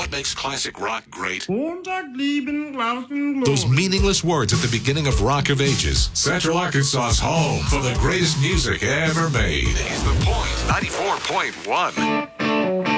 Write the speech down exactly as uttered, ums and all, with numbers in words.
what makes classic rock great? Those meaningless words at the beginning of Rock of Ages. Central Arkansas's home for the greatest music ever made. Is The Point, ninety-four point one.